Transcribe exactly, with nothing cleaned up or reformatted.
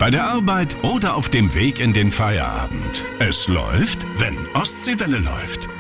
Bei der Arbeit oder auf dem Weg in den Feierabend. Es läuft, wenn Ostseewelle läuft.